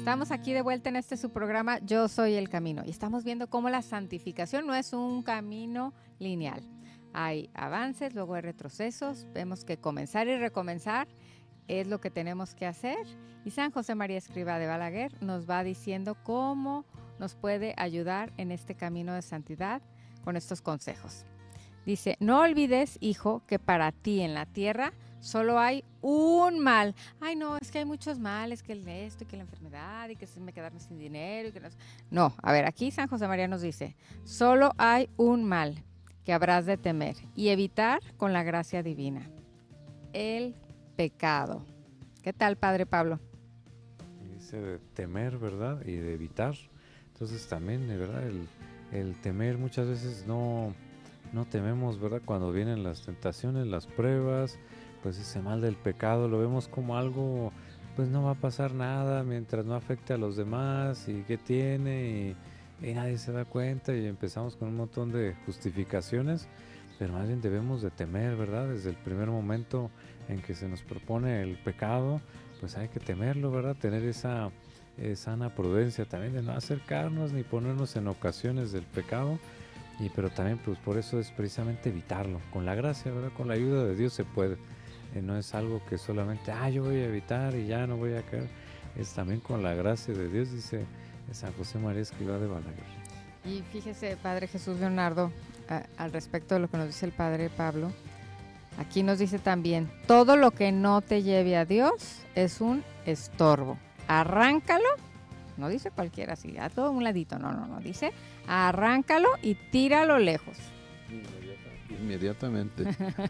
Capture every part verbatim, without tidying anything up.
Estamos aquí de vuelta en este su programa Yo Soy el Camino y estamos viendo cómo la santificación no es un camino lineal. Hay avances, luego hay retrocesos, vemos que comenzar y recomenzar es lo que tenemos que hacer y San José María Escrivá de Balaguer nos va diciendo cómo nos puede ayudar en este camino de santidad con estos consejos. Dice, no olvides, hijo, que para ti en la tierra solo hay un mal. Ay, no, es que hay muchos males, que el esto, y que la enfermedad, y que se me quedarme sin dinero. Y que no... no, a ver, aquí San José María nos dice, solo hay un mal que habrás de temer y evitar con la gracia divina. El pecado. ¿Qué tal, Padre Pablo? Dice de temer, ¿verdad? Y de evitar. Entonces también, ¿verdad? El, el temer muchas veces no... No tememos, ¿verdad? Cuando vienen las tentaciones, las pruebas, pues ese mal del pecado lo vemos como algo, pues no va a pasar nada mientras no afecte a los demás y qué tiene y, y nadie se da cuenta y empezamos con un montón de justificaciones, pero más bien debemos de temer, ¿verdad? Desde el primer momento en que se nos propone el pecado, pues hay que temerlo, ¿verdad? Tener esa eh, sana prudencia también de no acercarnos ni ponernos en ocasiones del pecado. Y pero también pues por eso es precisamente evitarlo, con la gracia, ¿verdad? Con la ayuda de Dios se puede, eh, no es algo que solamente, ah, yo voy a evitar y ya no voy a caer, es también con la gracia de Dios, dice San José María Escrivá de Balaguer. Y fíjese, Padre Jesús Leonardo, a, al respecto de lo que nos dice el Padre Pablo, aquí nos dice también, todo lo que no te lleve a Dios es un estorbo, arráncalo. No dice cualquiera así, a todo un ladito, no, no, no, dice arráncalo y tíralo lejos. Inmediatamente,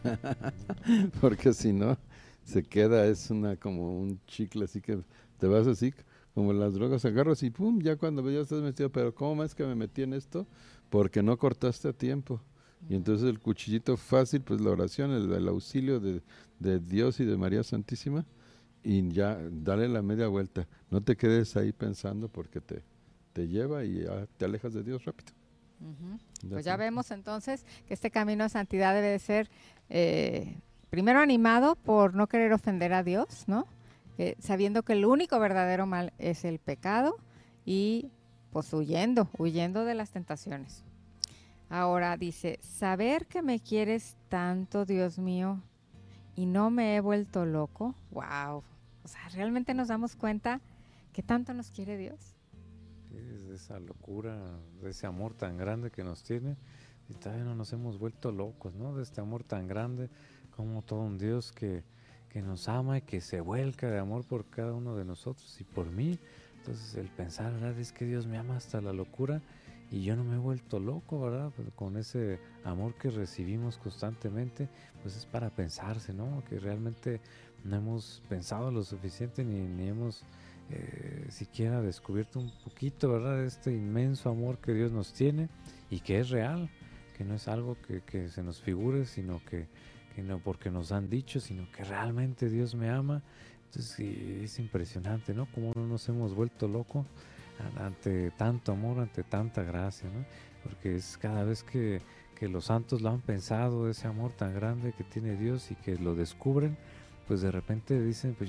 porque si no, se queda, es una como un chicle, así que te vas así, como las drogas, agarras y pum, ya cuando ya estás metido, pero ¿cómo es que me metí en esto? Porque no cortaste a tiempo. Y entonces el cuchillito fácil, pues la oración, el, el auxilio de, de Dios y de María Santísima, y ya dale la media vuelta, no te quedes ahí pensando porque te, te lleva y ya te alejas de Dios rápido. Uh-huh. Pues ya vemos entonces que este camino de santidad debe de ser eh, primero animado por no querer ofender a Dios, ¿no? Eh, sabiendo que el único verdadero mal es el pecado y pues huyendo, huyendo de las tentaciones. Ahora dice, saber que me quieres tanto, Dios mío, y no me he vuelto loco, wow. O sea, realmente nos damos cuenta que tanto nos quiere Dios. Es de esa locura, de ese amor tan grande que nos tiene, y todavía no nos hemos vuelto locos, ¿no? De este amor tan grande, como todo un Dios que, que nos ama y que se vuelca de amor por cada uno de nosotros y por mí. Entonces el pensar, ¿verdad? Es que Dios me ama hasta la locura y yo no me he vuelto loco, ¿verdad? Pues con ese amor que recibimos constantemente, pues es para pensarse, ¿no? Que realmente no hemos pensado lo suficiente ni, ni hemos eh, siquiera descubierto un poquito, ¿verdad? De este inmenso amor que Dios nos tiene y que es real, que no es algo que, que se nos figure, sino que, que no porque nos han dicho, sino que realmente Dios me ama. Entonces sí, es impresionante, ¿no? Cómo no nos hemos vuelto locos ante tanto amor, ante tanta gracia, ¿no? Porque es cada vez que, que los santos lo han pensado, ese amor tan grande que tiene Dios y que lo descubren, pues de repente dicen, pues